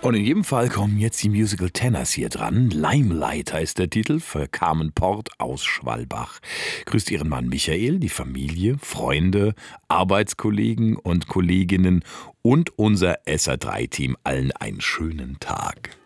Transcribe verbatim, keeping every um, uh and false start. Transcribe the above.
Und in jedem Fall kommen jetzt die Musical Tenors hier dran. Limelight heißt der Titel für Carmen Port aus Schwalbach. Grüßt ihren Mann Michael, die Familie, Freunde, Arbeitskollegen und Kolleginnen und unser S R drei Team allen einen schönen Tag.